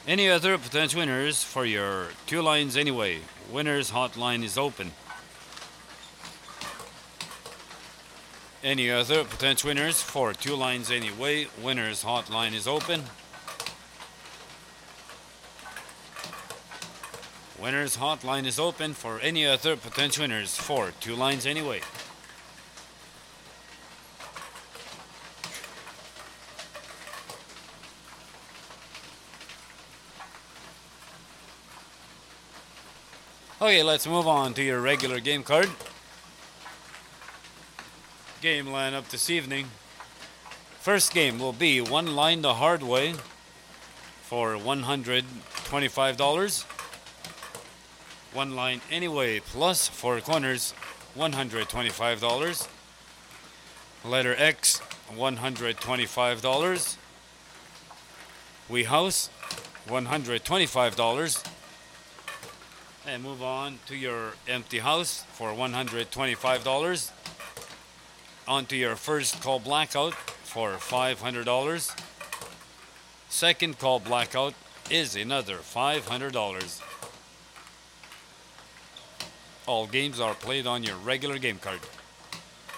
Any other potential winners for your two lines anyway? Winners hotline is open. Any other potential winners for two lines anyway? Winners hotline is open. Winners hotline is open for any other potential winners for two lines anyway. Okay, let's move on to your regular game card. Game lineup this evening. First game will be one line the hard way for $125. One line anyway plus four corners, $125. Letter X, $125. We house, $125. And move on to your empty house for $125. On to your first call blackout for $500. Second call blackout is another $500. All games are played on your regular game card.